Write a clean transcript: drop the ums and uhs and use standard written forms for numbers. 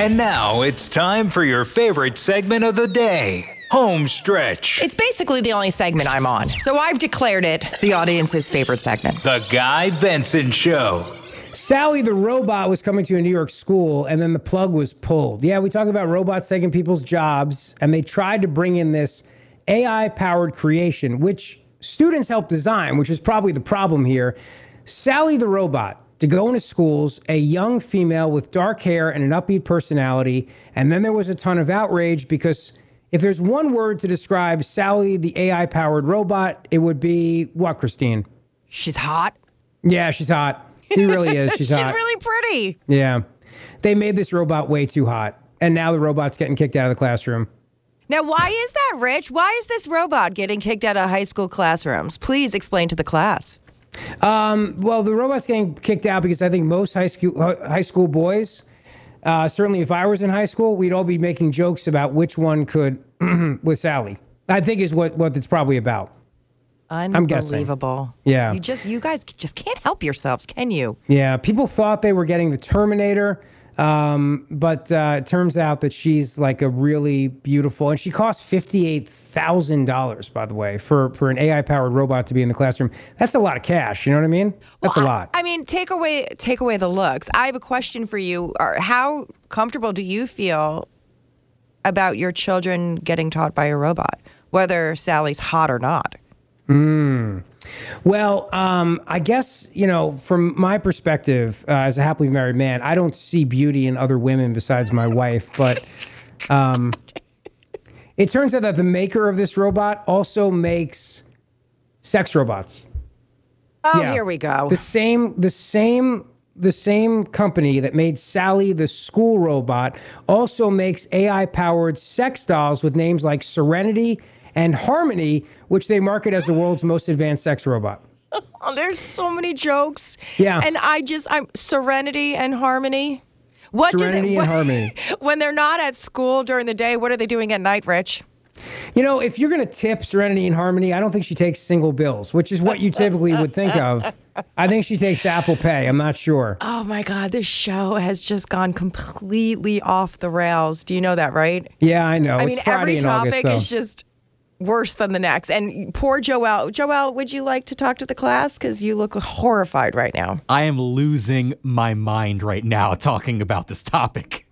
And now it's time for your favorite segment of the day, Home Stretch. It's basically the only segment I'm on, so I've declared it the audience's favorite segment. The Guy Benson Show. Sally the robot was coming to a New York school, and then the plug was pulled. Yeah, we talk about robots taking people's jobs, and they tried to bring in this AI-powered creation, which students helped design, which is probably the problem here. Sally the robot, to go into schools, a young female with dark hair and an upbeat personality, and then there was a ton of outrage because if there's one word to describe Sally the AI-powered robot, it would be what, Christine? She's hot. Yeah, she's hot. She really is. She's hot. She's really pretty. Yeah. They made this robot way too hot, and now the robot's getting kicked out of the classroom. Now, why is that, Rich? Why is this robot getting kicked out of high school classrooms? Please explain to the class. Well, the robot's getting kicked out because I think most high school boys, certainly if I was in high school, we'd all be making jokes about which one could with Sally. I think is what it's probably about. I'm guessing. Unbelievable. Yeah. You guys just can't help yourselves, can you? Yeah. People thought they were getting the Terminator, but it turns out that she's like a really beautiful, and she costs $58,000, by the way, for an AI-powered robot to be in the classroom. That's a lot of cash. You know what I mean? That's a lot. I mean, take away the looks. I have a question for you. How comfortable do you feel about your children getting taught by a robot, whether Sally's hot or not? Well, I guess, from my perspective, as a happily married man, I don't see beauty in other women besides my wife. But it turns out that the maker of this robot also makes sex robots. Oh, yeah. Here we go. The same company that made Sally the school robot also makes AI-powered sex dolls with names like Serenity and Harmony, which they market as the world's most advanced sex robot. Oh, there's so many jokes. Yeah. And I'm Serenity and Harmony. Serenity and Harmony. When they're not at school during the day, what are they doing at night, Rich? If you're going to tip Serenity and Harmony, I don't think she takes single bills, which is what you typically would think of. I think she takes Apple Pay. I'm not sure. Oh, my God. This show has just gone completely off the rails. Do you know that, right? Yeah, I know. I mean, every topic is just worse than the next. And poor Joelle. Joelle, would you like to talk to the class? Because you look horrified right now. I am losing my mind right now talking about this topic.